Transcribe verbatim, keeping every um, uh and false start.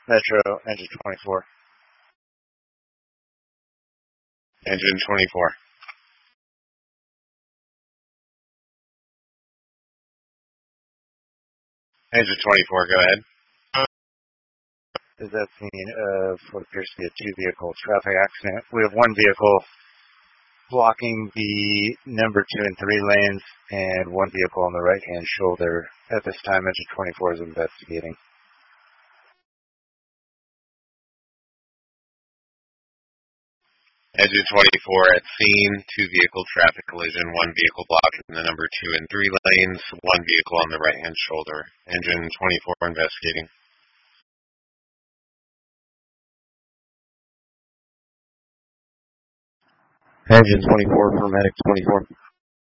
Metro, engine twenty-four. Engine twenty-four. Engine twenty-four, go ahead. Is that scene of what appears to be a two-vehicle traffic accident? We have one vehicle blocking the number two and three lanes, and one vehicle on the right-hand shoulder. At this time, engine twenty-four is investigating. Engine twenty-four at scene, two-vehicle traffic collision, one vehicle blocking the number two and three lanes, one vehicle on the right-hand shoulder. Engine twenty-four investigating. Engine twenty-four for medic twenty-four.